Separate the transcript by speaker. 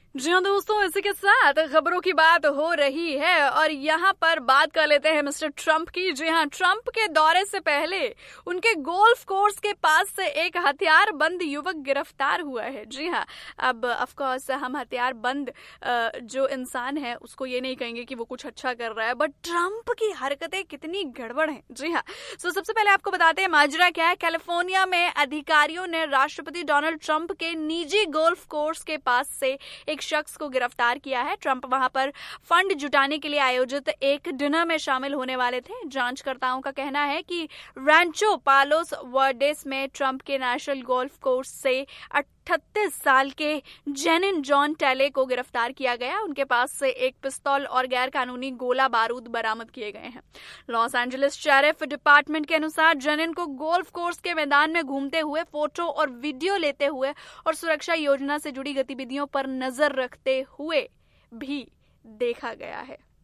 Speaker 1: जी हाँ दोस्तों, इसी के साथ खबरों की बात हो रही है और यहाँ पर बात कर लेते हैं मिस्टर ट्रंप की। जी हाँ, ट्रंप के दौरे से पहले उनके गोल्फ कोर्स के पास से एक हथियारबंद युवक गिरफ्तार हुआ है। जी हाँ, अब ऑफ कोर्स हम हथियारबंद जो इंसान है उसको ये नहीं कहेंगे कि वो कुछ अच्छा कर रहा है, बट ट्रंप की हरकतें कितनी गड़बड़ हैं। जी हाँ, सो सबसे पहले आपको बताते हैं माजरा क्या है। कैलिफोर्निया में अधिकारियों ने राष्ट्रपति डोनाल्ड ट्रंप के निजी गोल्फ कोर्स के पास से एक शख्स को गिरफ्तार किया है। ट्रंप वहां पर फंड जुटाने के लिए आयोजित एक डिनर में शामिल होने वाले थे। जांचकर्ताओं का कहना है कि रैंचो पालोस वर्डेस में ट्रंप के नेशनल गोल्फ कोर्स से 38 साल के जेनिन जॉन टेले को गिरफ्तार किया गया। उनके पास से एक पिस्तौल और गैर कानूनी गोला बारूद बरामद किए गए हैं। लॉस एंजलिस शेरिफ डिपार्टमेंट के अनुसार जेनिन को गोल्फ कोर्स के मैदान में घूमते हुए, फोटो और वीडियो लेते हुए और सुरक्षा योजना से जुड़ी गतिविधियों पर नजर रखते हुए भी देखा गया है।